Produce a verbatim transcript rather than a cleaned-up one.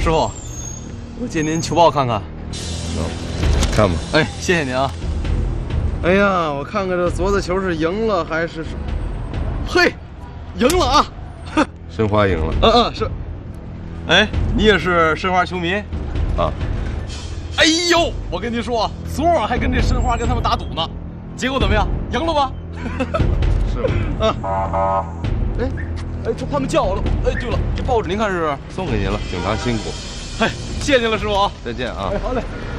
师傅，我借您球报看看。 哦，看吧。 哎，谢谢您啊。哎呀，我看看这昨子球是赢了还是……嘿，赢了啊！ 申花赢了。 嗯嗯是。哎，你也是申花球迷？ 啊。 哎呦，我跟您说，昨晚还跟这申花跟他们打赌呢，结果怎么样？赢了吧？ 是吗？ 啊。哎。哎，这他们叫我了。哎，对了，这报纸您看是？ 送给您了，警察辛苦。 嗨，谢谢您了，师傅啊！ 再见啊！ 哎，好嘞。